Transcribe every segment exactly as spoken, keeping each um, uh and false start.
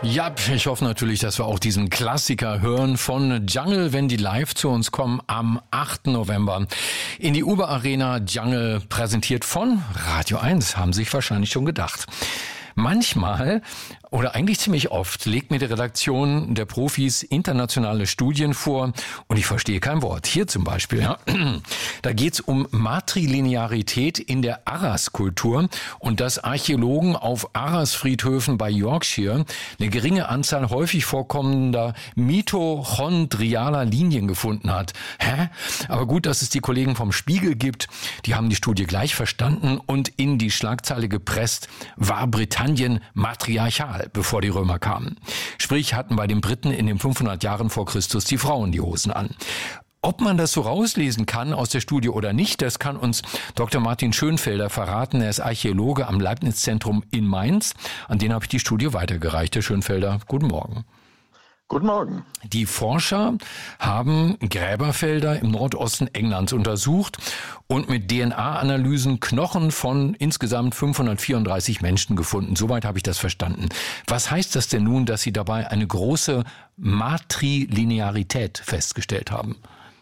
Ja, ich hoffe natürlich, dass wir auch diesen Klassiker hören von Jungle, wenn die live zu uns kommen am achten November in die Uber Arena. Jungle präsentiert von Radio eins, haben sich wahrscheinlich schon gedacht. Manchmal oder eigentlich ziemlich oft legt mir die Redaktion der Profis internationale Studien vor und ich verstehe kein Wort. Hier zum Beispiel, ja, da geht's um Matrilinearität in der Arras-Kultur und dass Archäologen auf Arras-Friedhöfen bei Yorkshire eine geringe Anzahl häufig vorkommender mitochondrialer Linien gefunden hat. Hä? Aber gut, dass es die Kollegen vom Spiegel gibt. Die haben die Studie gleich verstanden und in die Schlagzeile gepresst, war Britannien matriarchal, bevor die Römer kamen. Sprich, hatten bei den Briten in den fünfhundert Jahren vor Christus die Frauen die Hosen an. Ob man das so rauslesen kann aus der Studie oder nicht, das kann uns Doktor Martin Schönfelder verraten. Er ist Archäologe am Leibniz-Zentrum in Mainz. An den habe ich die Studie weitergereicht. Herr Schönfelder, guten Morgen. Guten Morgen. Die Forscher haben Gräberfelder im Nordosten Englands untersucht und mit D N A-Analysen Knochen von insgesamt fünfhundertvierunddreißig Menschen gefunden. Soweit habe ich das verstanden. Was heißt das denn nun, dass Sie dabei eine große Matrilinearität festgestellt haben?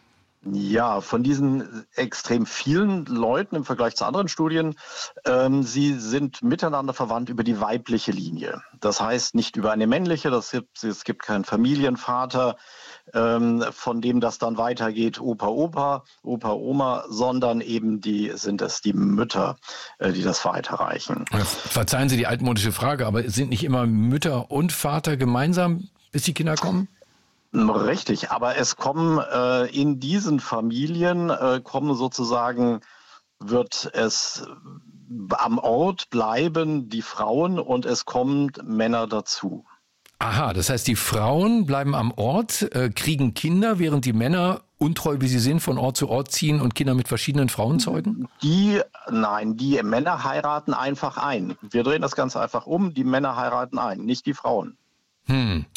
Ja, von diesen extrem vielen Leuten im Vergleich zu anderen Studien, ähm, sie sind miteinander verwandt über die weibliche Linie. Das heißt nicht über eine männliche, das gibt, es gibt keinen Familienvater, ähm, von dem das dann weitergeht, Opa, Opa, Opa, Oma, sondern eben die sind es die Mütter, äh, die das weiterreichen. Ja, verzeihen Sie die altmodische Frage, aber sind nicht immer Mütter und Vater gemeinsam, bis die Kinder kommen? Richtig, aber es kommen äh, in diesen Familien, äh, kommen sozusagen, wird es am Ort bleiben die Frauen und es kommen Männer dazu. Aha, das heißt, die Frauen bleiben am Ort, äh, kriegen Kinder, während die Männer, untreu wie sie sind, von Ort zu Ort ziehen und Kinder mit verschiedenen Frauen zeugen? Die, nein, die Männer heiraten einfach ein. Wir drehen das Ganze einfach um, die Männer heiraten ein, nicht die Frauen. Hm.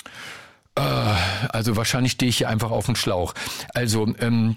Also wahrscheinlich stehe ich hier einfach auf dem Schlauch. Also ähm,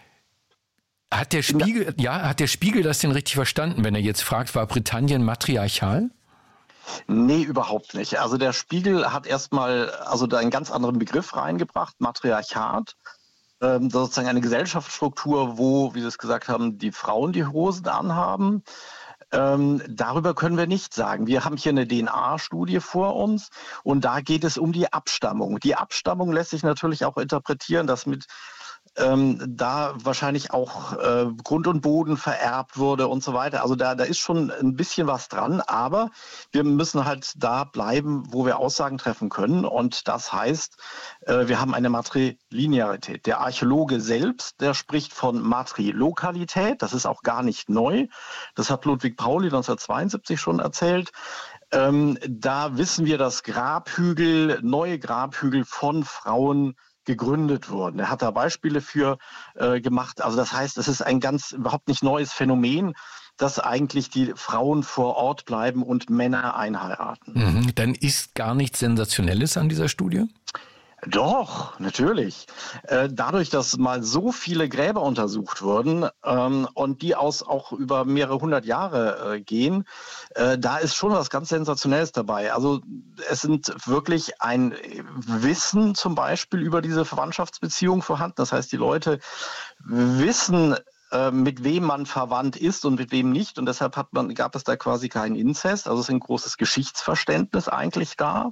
hat der Spiegel, ja, hat der Spiegel das denn richtig verstanden, wenn er jetzt fragt, war Britannien matriarchal? Nee, überhaupt nicht. Also der Spiegel hat erstmal also da einen ganz anderen Begriff reingebracht, Matriarchat. Ähm, sozusagen eine Gesellschaftsstruktur, wo, wie Sie es gesagt haben, die Frauen die Hosen anhaben. Ähm, darüber können wir nichts sagen. Wir haben hier eine D N A-Studie vor uns und da geht es um die Abstammung. Die Abstammung lässt sich natürlich auch interpretieren, dass mit ähm, da wahrscheinlich auch äh, Grund und Boden vererbt wurde und so weiter. Also da, da ist schon ein bisschen was dran, aber wir müssen halt da bleiben, wo wir Aussagen treffen können und das heißt, äh, wir haben eine Matrilinearität. Der Archäologe selbst, der spricht von Matrilokalität, das ist auch gar nicht neu. Das hat Ludwig Pauli neunzehnhundertzweiundsiebzig schon erzählt. Ähm, da wissen wir, dass Grabhügel, neue Grabhügel von Frauen gegründet wurden. Er hat da Beispiele für äh, gemacht. Also das heißt, es ist ein ganz überhaupt nicht neues Phänomen, dass eigentlich die Frauen vor Ort bleiben und Männer einheiraten. Mhm, dann ist gar nichts Sensationelles an dieser Studie? Doch, natürlich. Äh, dadurch, dass mal so viele Gräber untersucht wurden ähm, und die aus auch über mehrere hundert Jahre äh, gehen, äh, da ist schon was ganz Sensationelles dabei. Also es sind wirklich ein Wissen zum Beispiel über diese Verwandtschaftsbeziehung vorhanden. Das heißt, die Leute wissen, äh, mit wem man verwandt ist und mit wem nicht. Und deshalb hat man, gab es da quasi keinen Inzest. Also es ist ein großes Geschichtsverständnis eigentlich da.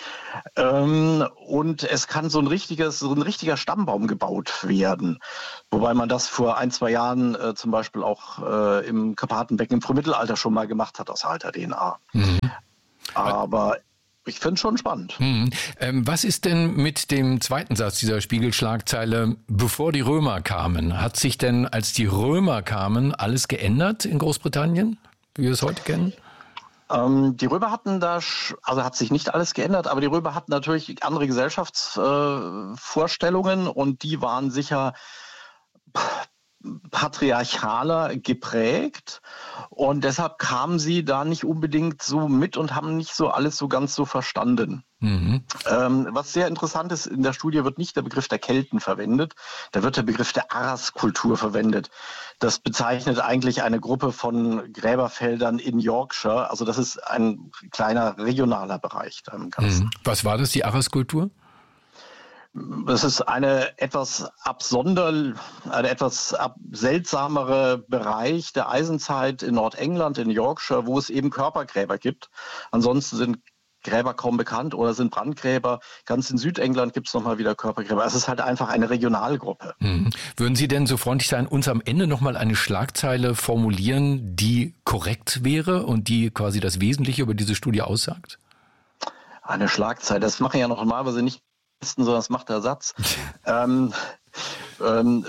Ähm, und es kann so ein richtiges, so ein richtiger Stammbaum gebaut werden. Wobei man das vor ein, zwei Jahren äh, zum Beispiel auch äh, im Karpatenbecken im Frühmittelalter schon mal gemacht hat aus alter D N A. Mhm. Aber ich finde es schon spannend. Mhm. Ähm, was ist denn mit dem zweiten Satz dieser Spiegelschlagzeile, bevor die Römer kamen? Hat sich denn, als die Römer kamen, alles geändert in Großbritannien, wie wir es heute kennen? Ähm, die Römer hatten da, also hat sich nicht alles geändert, aber die Römer hatten natürlich andere Gesellschaftsvorstellungen äh, und die waren sicher patriarchaler geprägt und deshalb kamen sie da nicht unbedingt so mit und haben nicht so alles so ganz so verstanden. Mhm. Ähm, was sehr interessant ist, in der Studie wird nicht der Begriff der Kelten verwendet, da wird der Begriff der Arras-Kultur verwendet. Das bezeichnet eigentlich eine Gruppe von Gräberfeldern in Yorkshire, also das ist ein kleiner regionaler Bereich da im Ganzen. Mhm. Was war das, die Arras-Kultur? Das ist eine etwas absonder, eine etwas ab, seltsamere Bereich der Eisenzeit in Nordengland, in Yorkshire, wo es eben Körpergräber gibt. Ansonsten sind Gräber kaum bekannt oder sind Brandgräber. Ganz in Südengland gibt es nochmal wieder Körpergräber. Es ist halt einfach eine Regionalgruppe. Hm. Würden Sie denn so freundlich sein, uns am Ende nochmal eine Schlagzeile formulieren, die korrekt wäre und die quasi das Wesentliche über diese Studie aussagt? Eine Schlagzeile, das machen ja noch normalerweise nicht, sondern das macht der Satz. ähm, ähm,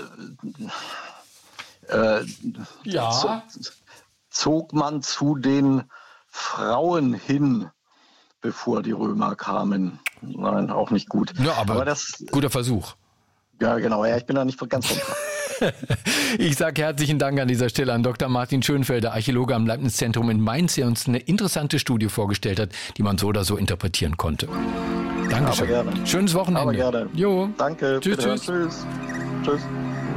äh, ja. Zog man zu den Frauen hin, bevor die Römer kamen. Nein, auch nicht gut. Ja, aber, aber das, guter Versuch. Ja, genau. Ja, ich bin da nicht ganz von. Ich sage herzlichen Dank an dieser Stelle an Doktor Martin Schönfelder, Archäologe am Leibniz-Zentrum in Mainz, der uns eine interessante Studie vorgestellt hat, die man so oder so interpretieren konnte. Dankeschön. Aber gerne. Schönes Wochenende. Aber gerne. Jo. Danke. Tschüss, tschüss. Tschüss. Tschüss.